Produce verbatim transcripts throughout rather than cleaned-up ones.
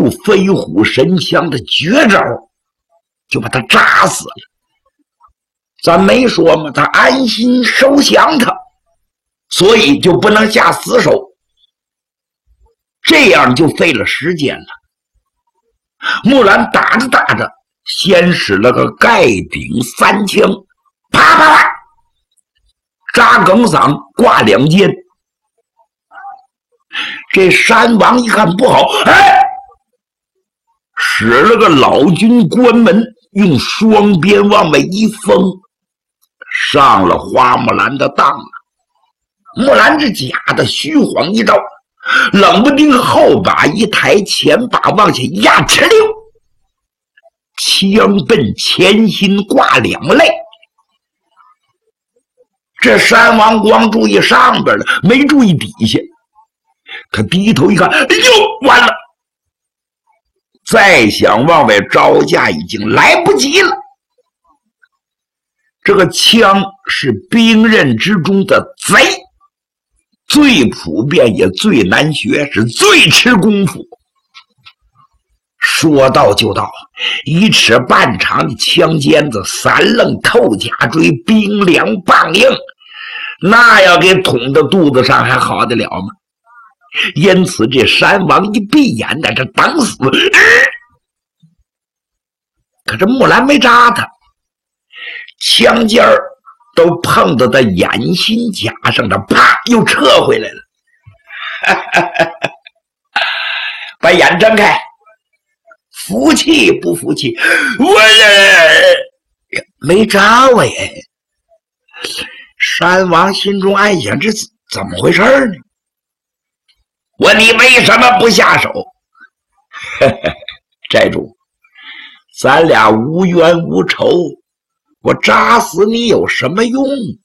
出飞虎神枪的绝招，就把他扎死了。咱没说吗？他安心收降他，所以就不能下死手，这样就费了时间了。木兰打着打着，先使了个盖顶三枪，啪啪啪，扎梗嗓，挂两肩。这山王一看不好，哎，使了个老君关门，用双鞭往外一封，上了花木兰的当了。木兰是假的，虚晃一招，冷不丁后把一抬，前把往下压，哧溜，枪奔前心，挂两肋。这山王光注意上边了，没注意底下。他低头一看，哎呦，完了！再想往外招架，已经来不及了。这个枪是兵刃之中的贼，最普遍也最难学，是最吃功夫。说到就到，一尺半长的枪尖子，三棱透甲锥，冰凉棒硬，那要给捅到肚子上还好得了吗？因此这山王一闭眼在这等死、呃、可是木兰没扎他，枪尖儿都碰到他眼心甲上的，啪又撤回来了。把眼睁开，服气不服气？我没扎我耶。山王心中暗想，这怎么回事呢？我你为什么不下手？寨主，咱俩无冤无仇，我扎死你有什么用？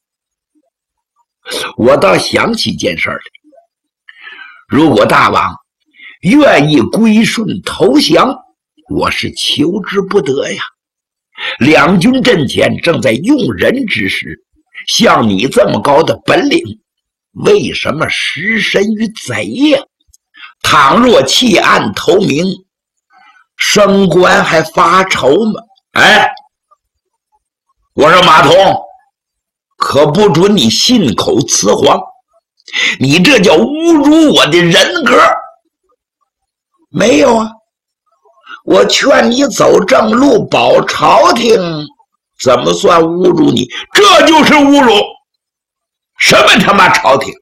我倒想起件事来，如果大王愿意归顺投降，我是求之不得呀。两军阵前正在用人之时，像你这么高的本领，为什么失身于贼呀？倘若弃暗投明，升官还发愁吗？哎，我说马童，可不准你信口雌黄，你这叫侮辱我的人格。没有啊，我劝你走正路，保朝廷，怎么算侮辱你？这就是侮辱。什么他妈朝廷？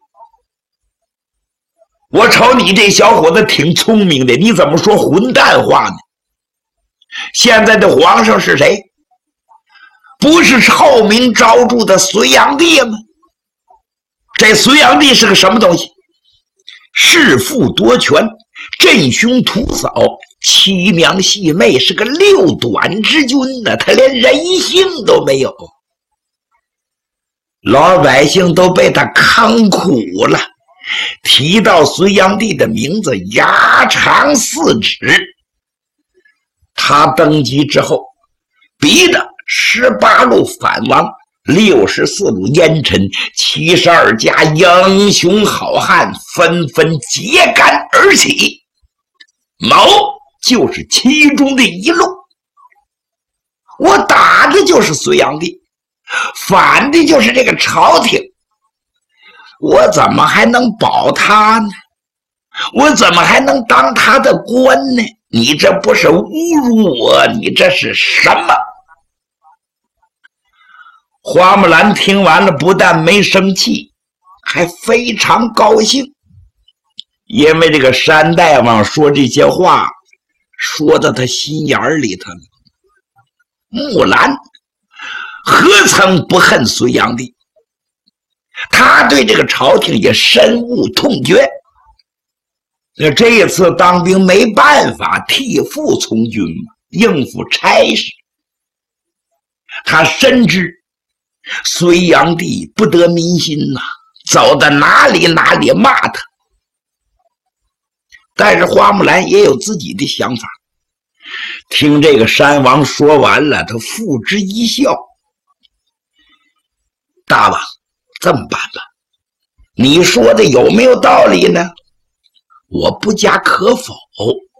我瞅你这小伙子挺聪明的，你怎么说混蛋话呢？现在的皇上是谁？不是臭名昭著的隋炀帝吗？这隋炀帝是个什么东西？弑父夺权，镇凶屠嫂，欺娘戏妹，是个六短之君呢、啊，他连人性都没有，老百姓都被他坑苦了。提到隋炀帝的名字，牙长四指。他登基之后，逼得十八路反王，六十四路烟尘，七十二家英雄好汉纷纷揭竿而起，某就是其中的一路。我打的就是隋炀帝，反的就是这个朝廷，我怎么还能保他呢？我怎么还能当他的官呢？你这不是侮辱我，你这是什么？花木兰听完了，不但没生气，还非常高兴，因为这个山大王说这些话说到他心眼里头了。木兰何曾不恨隋炀帝？他对这个朝廷也深恶痛绝。那这一次当兵没办法，替父从军，应付差事。他深知隋炀帝不得民心呐、啊，走到哪里哪里骂他。但是花木兰也有自己的想法。听这个山王说完了，他付之一笑。大王，这么办吧，你说的有没有道理呢？我不加可否，